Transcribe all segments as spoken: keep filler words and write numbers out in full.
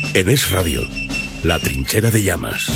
En Es Radio, La Trinchera de Llamas.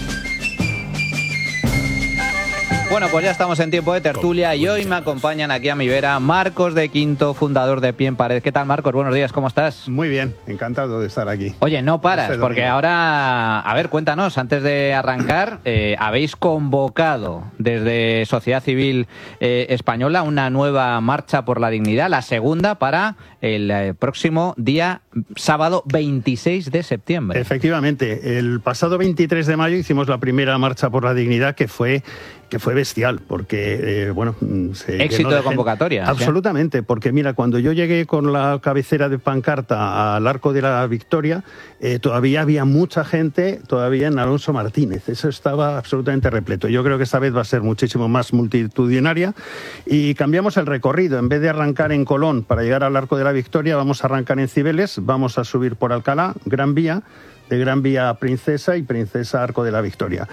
Bueno, pues ya estamos en tiempo de tertulia y hoy me acompañan aquí a mi vera Marcos de Quinto, fundador de Pie en Pared. ¿Qué tal, Marcos? Buenos días, ¿cómo estás? Muy bien, encantado de estar aquí. Oye, no paras, porque ahora, a ver, cuéntanos, antes de arrancar, eh, habéis convocado desde Sociedad Civil eh, Española una nueva marcha por la dignidad, la segunda para el eh, próximo día sábado veintiséis de septiembre. Efectivamente, el pasado veintitrés de mayo hicimos la primera marcha por la dignidad que fue... que fue bestial, porque, eh, bueno... Se éxito de, de convocatoria. Absolutamente, ¿sí? Porque mira, cuando yo llegué con la cabecera de pancarta al Arco de la Victoria, eh, todavía había mucha gente, todavía en Alonso Martínez, eso estaba absolutamente repleto. Yo creo que esta vez va a ser muchísimo más multitudinaria y cambiamos el recorrido. En vez de arrancar en Colón para llegar al Arco de la Victoria, vamos a arrancar en Cibeles, vamos a subir por Alcalá, Gran Vía, de Gran Vía a Princesa y Princesa Arco de la Victoria.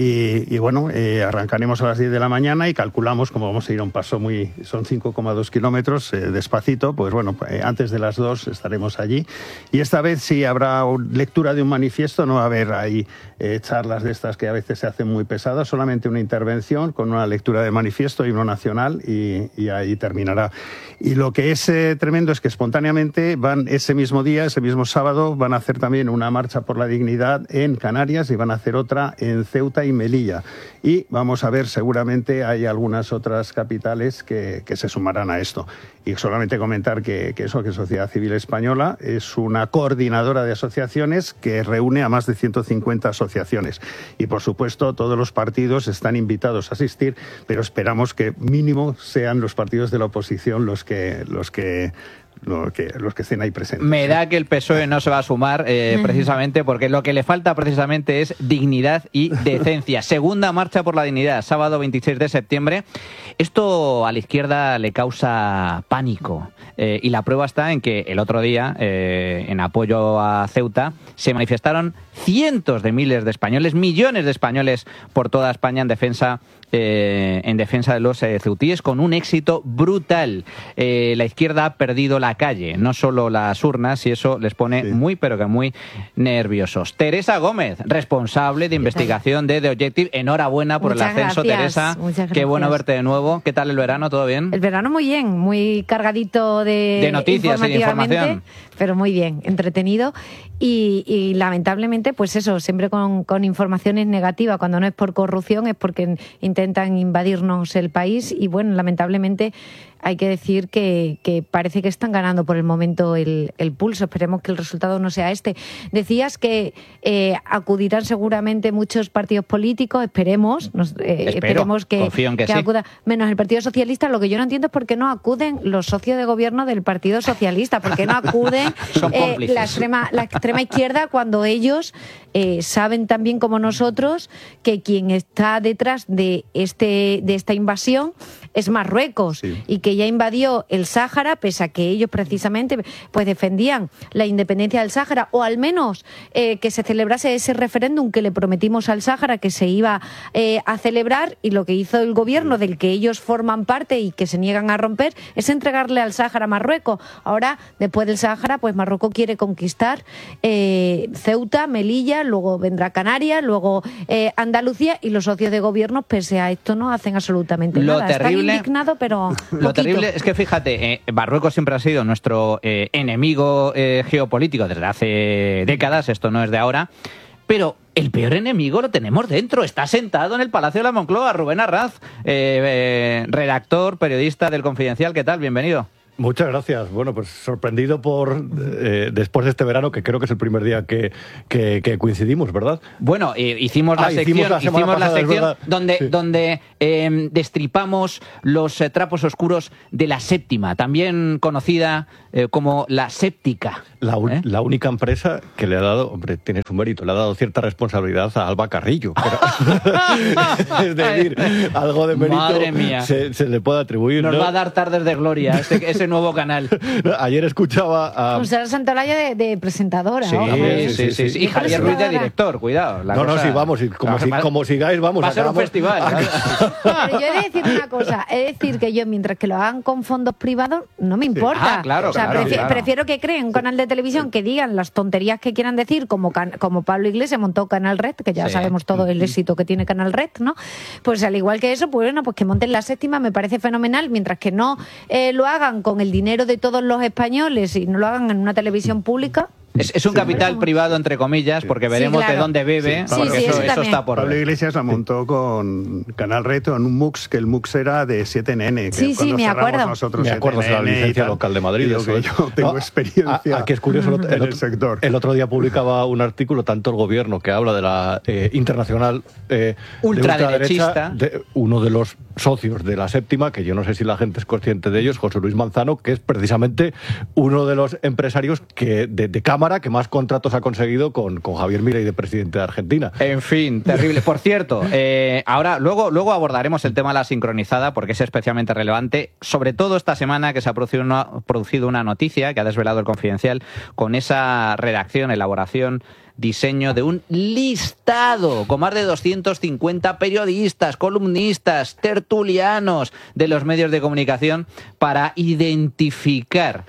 Y, y bueno, eh, arrancaremos a las diez de la mañana y calculamos, como vamos a ir a un paso muy... son cinco coma dos kilómetros, eh, despacito, pues bueno, eh, antes de las dos estaremos allí. Y esta vez sí habrá lectura de un manifiesto, no va a haber ahí eh, charlas de estas que a veces se hacen muy pesadas, solamente una intervención con una lectura de manifiesto, himno nacional, y, y ahí terminará. Y lo que es eh, tremendo es que espontáneamente van ese mismo día, ese mismo sábado, van a hacer también una marcha por la dignidad en Canarias y van a hacer otra en Ceuta y Melilla. Y vamos a ver, seguramente hay algunas otras capitales que, que se sumarán a esto. Y solamente comentar que, que eso, que Sociedad Civil Española es una coordinadora de asociaciones que reúne a más de ciento cincuenta asociaciones. Y por supuesto todos los partidos están invitados a asistir, pero esperamos que mínimo sean los partidos de la oposición los que... los que Lo que, los que estén ahí presentes. Me da que el P S O E no se va a sumar eh, precisamente porque lo que le falta precisamente es dignidad y decencia. Segunda marcha por la dignidad, sábado veintiséis de septiembre. Esto a la izquierda le causa pánico eh, y la prueba está en que el otro día, eh, en apoyo a Ceuta, se manifestaron cientos de miles de españoles, millones de españoles por toda España en defensa Eh, en defensa de los eh, ceutíes, con un éxito brutal. Eh, la izquierda ha perdido la calle, no solo las urnas, y eso les pone sí. muy, pero que muy nerviosos. Teresa Gómez, responsable de investigación de The Objective, enhorabuena por Muchas el ascenso, gracias. Teresa. Muchas Qué bueno gracias. verte de nuevo. ¿Qué tal el verano? ¿Todo bien? El verano muy bien, muy cargadito de, de noticias y de información. Pero muy bien, entretenido. Y, y lamentablemente, pues eso, siempre con, con informaciones negativas. Cuando no es por corrupción, es porque intentan invadirnos el país. Y bueno, lamentablemente hay que decir que, que parece que están ganando por el momento el, el pulso. Esperemos que el resultado no sea este. Decías que eh, acudirán seguramente muchos partidos políticos. Esperemos, nos, eh, esperemos que, confío en que, que sí. acuda. Menos el Partido Socialista. Lo que yo no entiendo es por qué no acuden los socios de gobierno del Partido Socialista. ¿Por qué no acuden eh, la, extrema, la extrema izquierda cuando ellos eh, saben tan bien como nosotros que quien está detrás de, este, de esta invasión es Marruecos sí. y que ya invadió el Sáhara, pese a que ellos precisamente pues defendían la independencia del Sáhara, o al menos eh, que se celebrase ese referéndum que le prometimos al Sáhara que se iba eh, a celebrar, y lo que hizo el gobierno del que ellos forman parte y que se niegan a romper es entregarle al Sáhara a Marruecos. Ahora, después del Sáhara, pues Marruecos quiere conquistar eh, Ceuta, Melilla, luego vendrá Canarias, luego eh, Andalucía, y los socios de gobierno, pese a esto, no hacen absolutamente lo nada. Terrible, Están indignados, pero Lo poquito. terrible es que, fíjate, eh, Marruecos siempre ha sido nuestro eh, enemigo eh, geopolítico desde hace décadas, esto no es de ahora, pero el peor enemigo lo tenemos dentro, está sentado en el Palacio de la Moncloa. Rubén Arraz, eh, eh, redactor, periodista del Confidencial, ¿qué tal? Bienvenido. Muchas gracias. Bueno, pues sorprendido por eh, después de este verano, que creo que es el primer día que, que, que coincidimos, ¿verdad? Bueno, eh, hicimos la ah, sección, hicimos la, hicimos pasada, la sección donde, sí. donde eh, destripamos los eh, trapos oscuros de la Séptima, también conocida eh, como la Séptica. La, ¿Eh? la única empresa que le ha dado, hombre, tiene su mérito, le ha dado cierta responsabilidad a Alba Carrillo. Pero, es decir, algo de mérito Madre mía. Se, se le puede atribuir. Nos ¿no? va a dar tardes de gloria ese, ese ese nuevo canal. Ayer escuchaba a... Pues Sara Santolaya de, de presentadora. Sí, ¿no? sí, sí, sí, sí. Y Javier Ruiz de director, cuidado. La no, cosa... no, sí, vamos, y como, si, como sigáis, vamos. Va a ser un festival. Pero yo he de decir una cosa, he de decir que yo, mientras que lo hagan con fondos privados, no me importa. Ah, claro, o sea, claro, prefi claro. prefiero que creen un canal de televisión que digan las tonterías que quieran decir, como, can como Pablo Iglesias montó Canal Red, que ya sí. sabemos todo el éxito que tiene Canal Red, ¿no? Pues al igual que eso, pues bueno, pues que monten la séptima me parece fenomenal, mientras que no eh, lo hagan con el dinero de todos los españoles y no lo hagan en una televisión pública. Es, es un sí, capital sí. privado, entre comillas, porque veremos sí, claro. de dónde bebe. Sí, porque sí, eso, sí, eso está por Pablo ver. Iglesias la montó con Canal Red, en un MUX, que el MUX era de siete N N. Que sí, sí, me acuerdo. Nosotros me acuerdo de la licencia local de Madrid. Digo que yo tengo no, experiencia aquí es curioso, el, en el, el sector. El otro día publicaba un artículo, tanto el gobierno, que habla de la eh, internacional eh, ultraderechista, de, de uno de los socios de la séptima, que yo no sé si la gente es consciente de ellos, José Luis Manzano, que es precisamente uno de los empresarios que de, de Cámara que más contratos ha conseguido con, con Javier Milei de presidente de Argentina. En fin, terrible. Por cierto, eh, ahora luego, luego abordaremos el tema de la sincronizada porque es especialmente relevante, sobre todo esta semana que se ha producido una, producido una noticia que ha desvelado el Confidencial con esa redacción, elaboración, diseño de un listado con más de doscientos cincuenta periodistas, columnistas, tertulianos de los medios de comunicación para identificar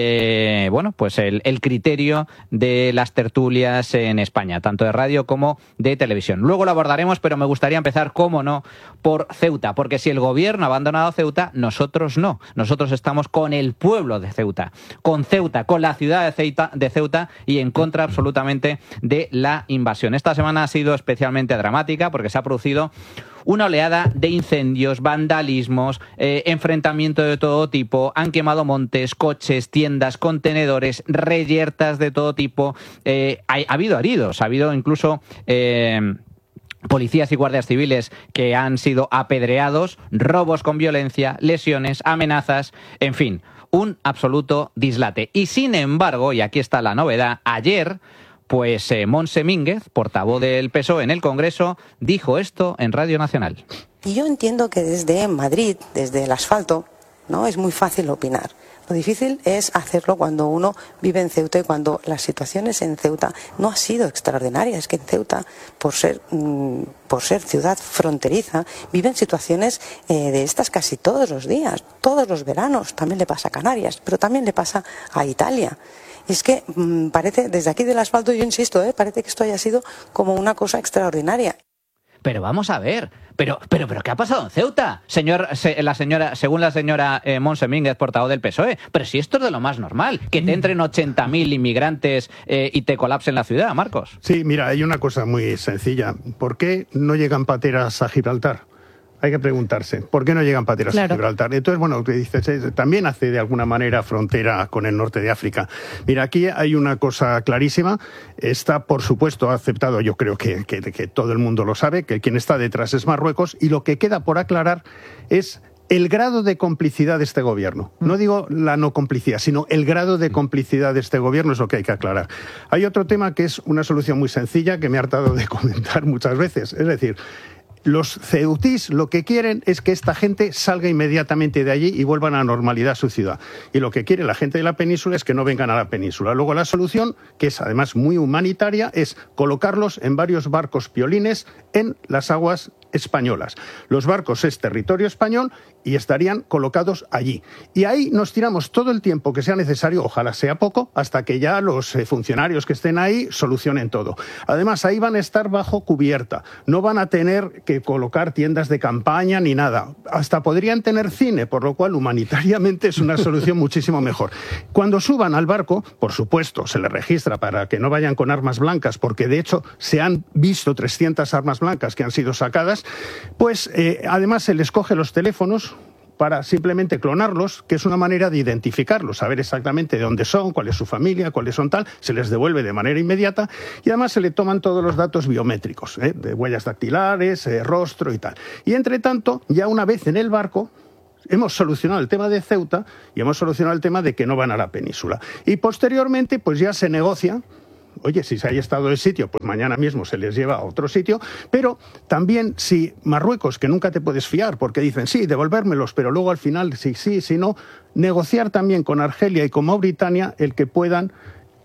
Eh, bueno, pues el, el criterio de las tertulias en España, tanto de radio como de televisión. Luego lo abordaremos, pero me gustaría empezar, cómo no, por Ceuta, porque si el gobierno ha abandonado Ceuta, nosotros no. Nosotros estamos con el pueblo de Ceuta, con Ceuta, con la ciudad de Ceuta, de Ceuta y en contra absolutamente de la invasión. Esta semana ha sido especialmente dramática porque se ha producido una oleada de incendios, vandalismos, eh, enfrentamiento de todo tipo, han quemado montes, coches, tiendas, contenedores, reyertas de todo tipo, eh, ha, ha habido heridos, ha habido incluso Eh, policías y guardias civiles que han sido apedreados, robos con violencia, lesiones, amenazas, en fin, un absoluto dislate. Y sin embargo, y aquí está la novedad, ayer pues eh, Montse Mínguez, portavoz del P S O E en el Congreso, dijo esto en Radio Nacional. Y yo entiendo que desde Madrid, desde el asfalto, ¿no?, es muy fácil opinar. Lo difícil es hacerlo cuando uno vive en Ceuta y cuando las situaciones en Ceuta no han sido extraordinarias. Es que en Ceuta, por ser, mmm, por ser ciudad fronteriza, viven situaciones eh, de estas casi todos los días, todos los veranos. También le pasa a Canarias, pero también le pasa a Italia. Y es que mmm, parece, desde aquí del asfalto, yo insisto, ¿eh? parece que esto haya sido como una cosa extraordinaria. Pero vamos a ver, pero, pero, pero ¿qué ha pasado en Ceuta? Señor, se, la señora, según la señora eh, Montse Mínguez, portavoz del P S O E. Pero si esto es de lo más normal, que te entren ochenta mil inmigrantes eh, y te colapsen la ciudad, Marcos. Sí, mira, hay una cosa muy sencilla. ¿Por qué no llegan pateras a Gibraltar? Hay que preguntarse, ¿por qué no llegan pateras claro. a Gibraltar? Entonces, bueno, dices, también hace de alguna manera frontera con el norte de África. Mira, aquí hay una cosa clarísima. Está, por supuesto, aceptado, yo creo que, que, que todo el mundo lo sabe, que quien está detrás es Marruecos, y lo que queda por aclarar es el grado de complicidad de este gobierno. No digo la no complicidad, sino el grado de complicidad de este gobierno es lo que hay que aclarar. Hay otro tema que es una solución muy sencilla que me he hartado de comentar muchas veces. Es decir, los ceutís lo que quieren es que esta gente salga inmediatamente de allí y vuelva a la normalidad a su ciudad. Y lo que quiere la gente de la península es que no vengan a la península. Luego la solución, que es además muy humanitaria, es colocarlos en varios barcos piolines en las aguas españolas. Los barcos es territorio español y estarían colocados allí. Y ahí nos tiramos todo el tiempo que sea necesario, ojalá sea poco, hasta que ya los eh, funcionarios que estén ahí solucionen todo. Además, ahí van a estar bajo cubierta. No van a tener que colocar tiendas de campaña ni nada. Hasta podrían tener cine, por lo cual humanitariamente es una solución muchísimo mejor. Cuando suban al barco, por supuesto, se les registra para que no vayan con armas blancas, porque de hecho se han visto trescientas armas blancas que han sido sacadas. Pues eh, además se les coge los teléfonos para simplemente clonarlos, que es una manera de identificarlos, saber exactamente de dónde son, cuál es su familia, cuáles son tal, se les devuelve de manera inmediata y además se le toman todos los datos biométricos, ¿eh? de huellas dactilares, eh, rostro y tal. Y entre tanto, ya una vez en el barco, hemos solucionado el tema de Ceuta y hemos solucionado el tema de que no van a la península. Y posteriormente, pues ya se negocia oye, si se hay estado de sitio, pues mañana mismo se les lleva a otro sitio, pero también si Marruecos, que nunca te puedes fiar, porque dicen, sí, devolvérmelos, pero luego al final, sí, sí, si no, negociar también con Argelia y con Mauritania el que puedan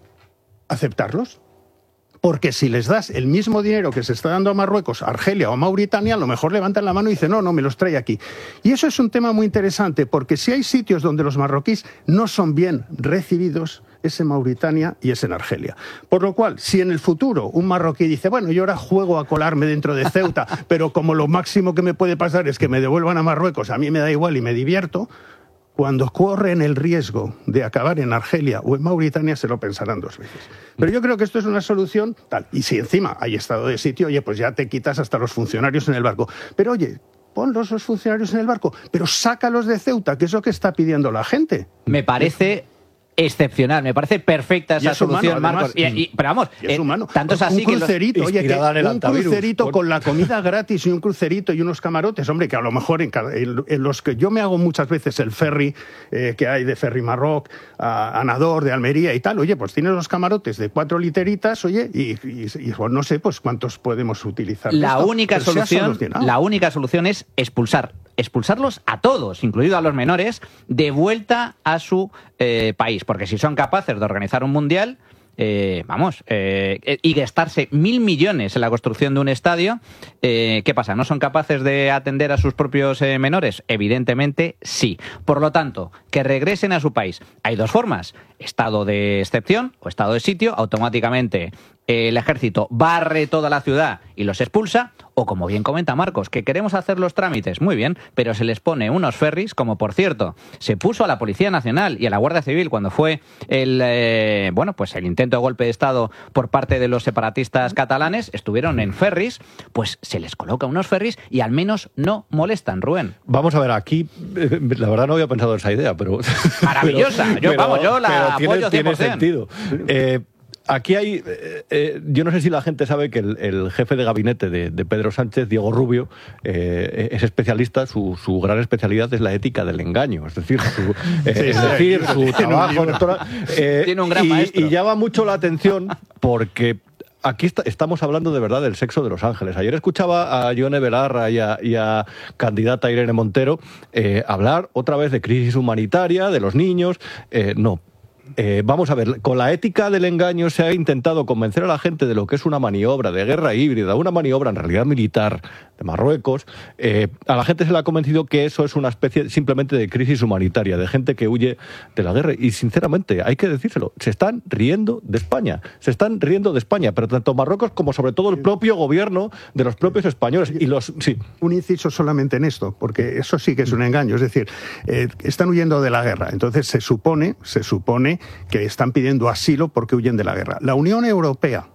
aceptarlos. Porque si les das el mismo dinero que se está dando a Marruecos, Argelia o Mauritania, a lo mejor levantan la mano y dicen, no, no, me los trae aquí. Y eso es un tema muy interesante, porque si hay sitios donde los marroquíes no son bien recibidos, es en Mauritania y es en Argelia. Por lo cual, si en el futuro un marroquí dice, bueno, yo ahora juego a colarme dentro de Ceuta, pero como lo máximo que me puede pasar es que me devuelvan a Marruecos, a mí me da igual y me divierto, cuando corren el riesgo de acabar en Argelia o en Mauritania, se lo pensarán dos veces. Pero yo creo que esto es una solución tal. Y si encima hay estado de sitio, oye, pues ya te quitas hasta los funcionarios en el barco. Pero oye, ponlos los funcionarios en el barco, pero sácalos de Ceuta, que es lo que está pidiendo la gente. Me parece excepcional, me parece perfecta esa solución, humano, Marcos. Y, y, pero vamos, y es eh, humano. tanto es así un crucerito, que los... oye, que un crucerito con... con la comida gratis y un crucerito y unos camarotes, hombre, que a lo mejor en, en, en los que yo me hago muchas veces el ferry eh, que hay de Ferry Marroc a, a Nador, de Almería y tal, oye, pues tienes los camarotes de cuatro literitas, oye, y, y, y pues no sé, pues cuántos podemos utilizar. La esto, única solución, la única solución es expulsar expulsarlos a todos, incluido a los menores, de vuelta a su eh, país. Porque si son capaces de organizar un mundial, eh, vamos, eh, y gastarse mil millones en la construcción de un estadio, eh, ¿qué pasa? ¿No son capaces de atender a sus propios eh, menores? Evidentemente sí. Por lo tanto, que regresen a su país. Hay dos formas: estado de excepción o estado de sitio, automáticamente el ejército barre toda la ciudad y los expulsa, o como bien comenta Marcos, que queremos hacer los trámites, muy bien, pero se les pone unos ferries, como por cierto se puso a la Policía Nacional y a la Guardia Civil cuando fue el eh, bueno pues el intento de golpe de Estado por parte de los separatistas catalanes, estuvieron en ferries, pues se les coloca unos ferries y al menos no molestan, Rubén. Vamos a ver, aquí eh, la verdad no había pensado en esa idea, pero... Maravillosa, pero, yo, pero, vamos, yo la apoyo tiene, cien por ciento. Tiene sentido. Eh, Aquí hay, eh, eh, yo no sé si la gente sabe que el, el jefe de gabinete de, de Pedro Sánchez, Diego Rubio, eh, es especialista, su, su gran especialidad es la ética del engaño, es decir, su, eh, sí, es sí, decir, sí, su trabajo doctora, eh, tiene un gran y, maestro. Y llama mucho la atención porque aquí está, estamos hablando de verdad del sexo de los ángeles. Ayer escuchaba a Yone Belarra y a, y a candidata Irene Montero eh, hablar otra vez de crisis humanitaria, de los niños, eh, no. Eh, vamos a ver, con la ética del engaño se ha intentado convencer a la gente de lo que es una maniobra de guerra híbrida, una maniobra en realidad militar de Marruecos. Eh, a la gente se le ha convencido que eso es una especie simplemente de crisis humanitaria, de gente que huye de la guerra. Y sinceramente, hay que decírselo, se están riendo de España, se están riendo de España, pero tanto Marruecos como sobre todo el propio gobierno de los propios españoles. Y los sí. Un inciso solamente en esto, porque eso sí que es un engaño, es decir, eh, están huyendo de la guerra, entonces se supone, se supone que están pidiendo asilo porque huyen de la guerra. La Unión Europea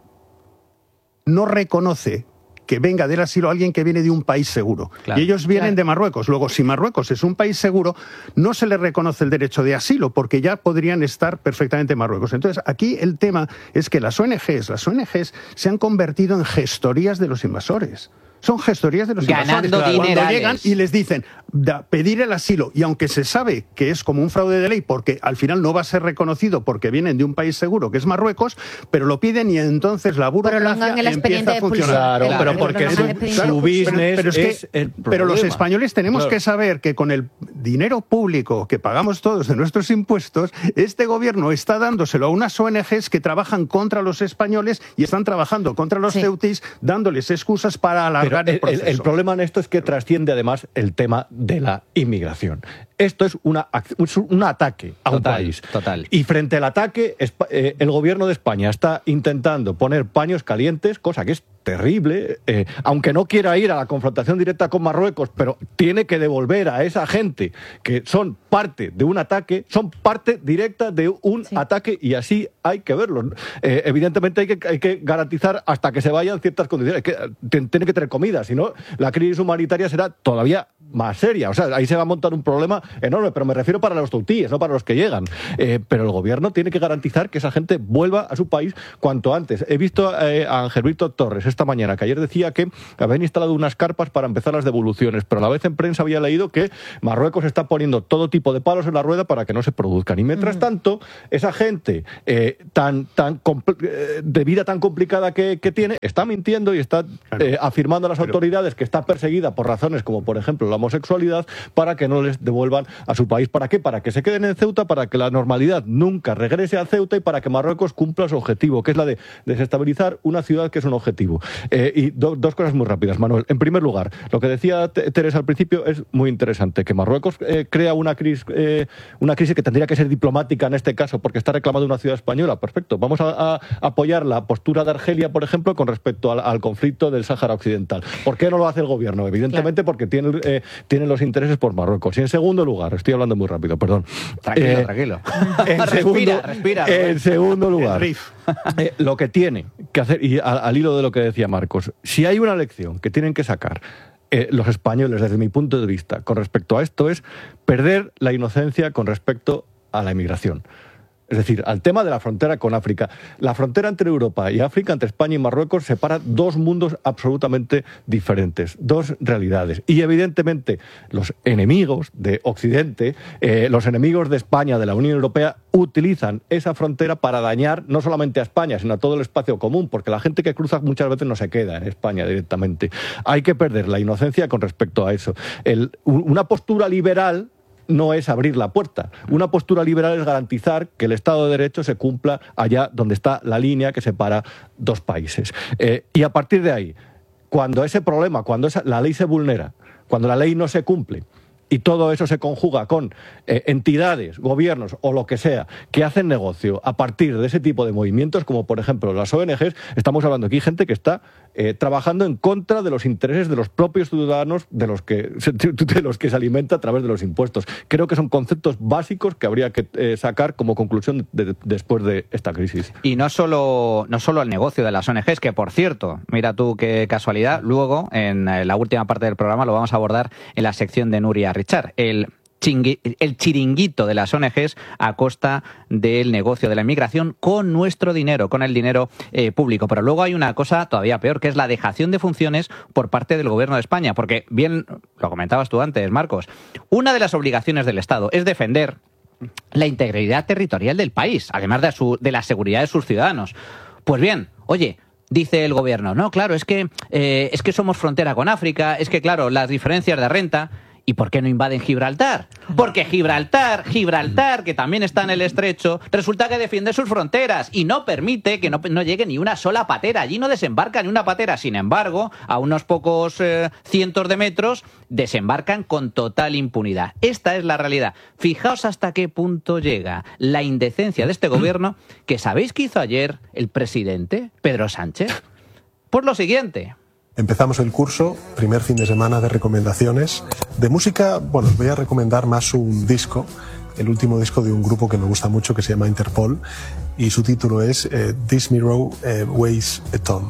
no reconoce que venga del asilo alguien que viene de un país seguro. Claro, y ellos vienen claro. de Marruecos. Luego, si Marruecos es un país seguro, no se les reconoce el derecho de asilo, porque ya podrían estar perfectamente en Marruecos. Entonces, aquí el tema es que las O N Ges, las O N Ges se han convertido en gestorías de los invasores. Son gestorías de los Ganando invasores. Cuando dinerales. llegan y les dicen da, pedir el asilo, y aunque se sabe que es como un fraude de ley, porque al final no va a ser reconocido porque vienen de un país seguro, que es Marruecos, pero lo piden y entonces la burocracia el empieza a funcionar. Claro, pero porque su, su business pero, pero es, que, es el problema. Pero los españoles tenemos claro. que saber que con el dinero público que pagamos todos de nuestros impuestos, este gobierno está dándoselo a unas O N Ges que trabajan contra los españoles y están trabajando contra los sí. ceutis, dándoles excusas para alargar el, el, el problema en esto es que trasciende además el tema de la inmigración. Esto es una, un ataque a total, un país. Total. Y frente al ataque, eh, el gobierno de España está intentando poner paños calientes, cosa que es terrible, eh, aunque no quiera ir a la confrontación directa con Marruecos, pero tiene que devolver a esa gente que son parte de un ataque, son parte directa de un sí. ataque, y así hay que verlo. Eh, evidentemente hay que, hay que garantizar hasta que se vayan ciertas condiciones, que tiene que tener comida, si no la crisis humanitaria será todavía más seria. O sea, ahí se va a montar un problema enorme, pero me refiero para los tautíes, no para los que llegan. Eh, pero el gobierno tiene que garantizar que esa gente vuelva a su país cuanto antes. He visto eh, a Ángel Víctor Torres esta mañana, que ayer decía que habían instalado unas carpas para empezar las devoluciones, pero a la vez en prensa había leído que Marruecos está poniendo todo tipo de palos en la rueda para que no se produzcan. Y mientras mm. tanto, esa gente eh, tan, tan eh, de vida tan complicada que, que tiene, está mintiendo y está claro. eh, afirmando a las pero... autoridades que está perseguida por razones como, por ejemplo, la homosexualidad, para que no les devuelvan a su país. ¿Para qué? Para que se queden en Ceuta, para que la normalidad nunca regrese a Ceuta y para que Marruecos cumpla su objetivo, que es la de desestabilizar una ciudad que es un objetivo. Eh, y do, dos cosas muy rápidas, Manuel. En primer lugar, lo que decía Teresa al principio es muy interesante, que Marruecos eh, crea una crisis, eh, una crisis que tendría que ser diplomática en este caso, porque está reclamando una ciudad española. Perfecto. Vamos a, a apoyar la postura de Argelia, por ejemplo, con respecto al, al conflicto del Sáhara Occidental. ¿Por qué no lo hace el gobierno? Evidentemente claro. porque tiene, eh, tiene los intereses por Marruecos. Y en segundo lugar, estoy hablando muy rápido, perdón. Tranquilo, eh, tranquilo. En segundo, respira, respira. En segundo lugar, eh, lo que tiene que hacer, y al, al hilo de lo que decía Marcos, si hay una lección que tienen que sacar eh, los españoles, desde mi punto de vista, con respecto a esto, es perder la inocencia con respecto a la inmigración. Es decir, al tema de la frontera con África. La frontera entre Europa y África, entre España y Marruecos, separa dos mundos absolutamente diferentes, dos realidades. Y evidentemente los enemigos de Occidente, eh, los enemigos de España, de la Unión Europea, utilizan esa frontera para dañar no solamente a España, sino a todo el espacio común, porque la gente que cruza muchas veces no se queda en España directamente. Hay que perder la inocencia con respecto a eso. El, una postura liberal no es abrir la puerta. Una postura liberal es garantizar que el Estado de Derecho se cumpla allá donde está la línea que separa dos países. Eh, y a partir de ahí, cuando ese problema, cuando esa, la ley se vulnera, cuando la ley no se cumple, y todo eso se conjuga con eh, entidades, gobiernos o lo que sea, que hacen negocio a partir de ese tipo de movimientos, como por ejemplo las O N Ges, estamos hablando aquí de gente que está eh, trabajando en contra de los intereses de los propios ciudadanos, de los que, de los que se alimenta a través de los impuestos. Creo que son conceptos básicos que habría que eh, sacar como conclusión de, de, después de esta crisis. Y no solo, no solo el negocio de las O N Ges, que por cierto, mira tú qué casualidad, luego en la última parte del programa lo vamos a abordar en la sección de Nuria Richard, el, chingui, el chiringuito de las O N Ges a costa del negocio de la inmigración con nuestro dinero, con el dinero eh, público. Pero luego hay una cosa todavía peor, que es la dejación de funciones por parte del Gobierno de España, porque bien lo comentabas tú antes, Marcos, una de las obligaciones del Estado es defender la integridad territorial del país, además de, su, de la seguridad de sus ciudadanos. Pues bien, oye, dice el Gobierno, no, claro, es que, eh, es que somos frontera con África, es que, claro, las diferencias de renta. ¿Y por qué no invaden Gibraltar? Porque Gibraltar, Gibraltar, que también está en el estrecho, resulta que defiende sus fronteras y no permite que no, no llegue ni una sola patera. Allí no desembarca ni una patera. Sin embargo, a unos pocos eh, cientos de metros desembarcan con total impunidad. Esta es la realidad. Fijaos hasta qué punto llega la indecencia de este gobierno, que ¿sabéis qué hizo ayer el presidente, Pedro Sánchez? Pues lo siguiente. Empezamos el curso, primer fin de semana de recomendaciones. De música, bueno, os voy a recomendar más un disco, el último disco de un grupo que me gusta mucho, que se llama Interpol, y su título es eh, This Mirror eh, Weighs a Ton.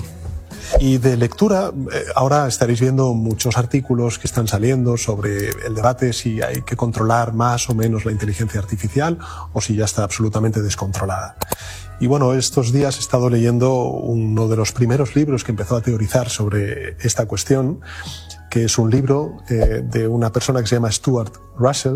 Y de lectura, eh, ahora estaréis viendo muchos artículos que están saliendo sobre el debate si hay que controlar más o menos la inteligencia artificial o si ya está absolutamente descontrolada. Y bueno, estos días he estado leyendo uno de los primeros libros que empezó a teorizar sobre esta cuestión, que es un libro eh, de una persona que se llama Stuart Russell,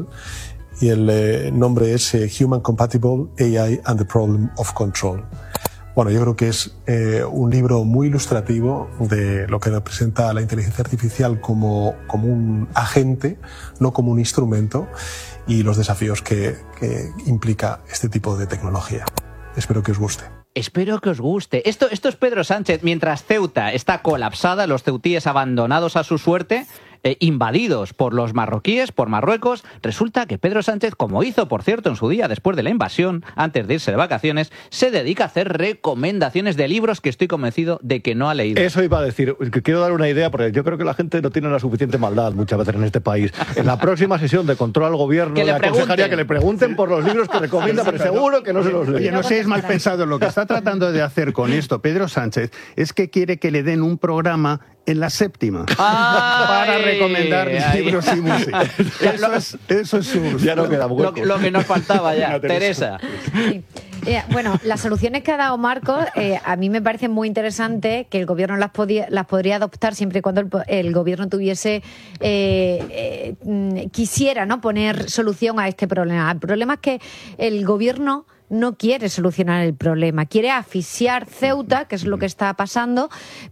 y el eh, nombre es eh, Human Compatible A I and the Problem of Control. Bueno, yo creo que es eh, un libro muy ilustrativo de lo que representa la inteligencia artificial como, como un agente, no como un instrumento, y los desafíos que, que implica este tipo de tecnología. Espero que os guste. Espero que os guste. Esto, esto es Pedro Sánchez. Mientras Ceuta está colapsada, los ceutíes abandonados a su suerte, eh, invadidos por los marroquíes, por Marruecos, resulta que Pedro Sánchez, como hizo, por cierto, en su día, después de la invasión, antes de irse de vacaciones, se dedica a hacer recomendaciones de libros que estoy convencido de que no ha leído. Eso iba a decir, que quiero dar una idea, porque yo creo que la gente no tiene la suficiente maldad muchas veces en este país. En la próxima sesión de control al gobierno, le aconsejaría que le pregunten por los libros que recomienda, pero seguro que no se los lee. Oye, no seáis mal pensados, lo que está tratando de hacer con esto Pedro Sánchez es que quiere que le den un programa en la séptima ¡Ay! para recomendar Ay. libros y música. Eso es, eso es su... Ya no queda Lo, hueco. lo que nos faltaba ya, Teresa. Sí. Eh, bueno, las soluciones que ha dado Marcos eh, a mí me parece muy interesante, que el gobierno las, podía, las podría adoptar siempre y cuando el, el gobierno tuviese eh, eh, quisiera, ¿no?, poner solución a este problema. El problema es que el gobierno no quiere solucionar el problema, quiere asfixiar Ceuta, que es lo que está pasando,